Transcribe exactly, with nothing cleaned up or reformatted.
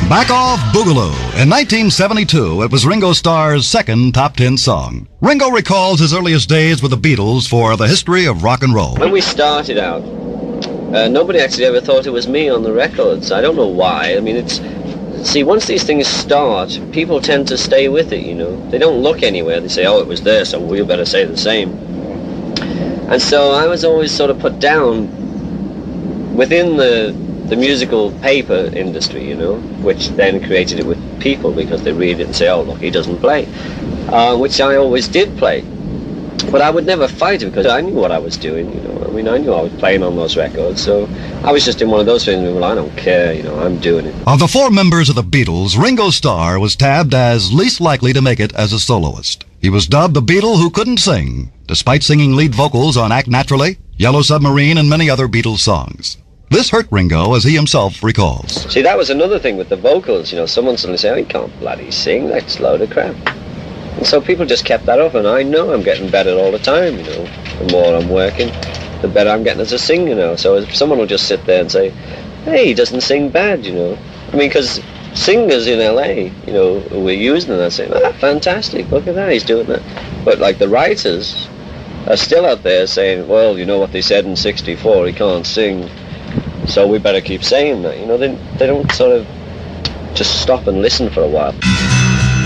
Back Off Boogaloo. In nineteen seventy-two, it was Ringo Starr's second top ten song. Ringo recalls his earliest days with the Beatles for the history of rock and roll. When we started out, uh, nobody actually ever thought it was me on the records. I don't know why. I mean, it's... See, once these things start, people tend to stay with it, you know. They don't look anywhere. They say, oh, it was there, so we better say the same. And so I was always sort of put down within the... the musical paper industry, you know, which then created it with people because they read it and say, oh, look, he doesn't play, uh, which I always did play. But I would never fight it because I knew what I was doing, you know. I mean, I knew I was playing on those records, so I was just in one of those things where, well, I don't care, you know, I'm doing it. Of the four members of the Beatles, Ringo Starr was tabbed as least likely to make it as a soloist. He was dubbed the Beatle who couldn't sing, despite singing lead vocals on Act Naturally, Yellow Submarine, and many other Beatles songs. This hurt Ringo, as he himself recalls. See, that was another thing with the vocals, you know, someone suddenly said, oh, he can't bloody sing, that's a load of crap. And so people just kept that up, and I know I'm getting better all the time, you know. The more I'm working, the better I'm getting as a singer, you know. So if someone will just sit there and say, hey, he doesn't sing bad, you know. I mean, because singers in L A, you know, who we're using, and they're saying, ah, fantastic, look at that, he's doing that. But, like, the writers are still out there saying, well, you know what they said in sixty-four, he can't sing. So we better keep saying that, you know, they, they don't sort of just stop and listen for a while.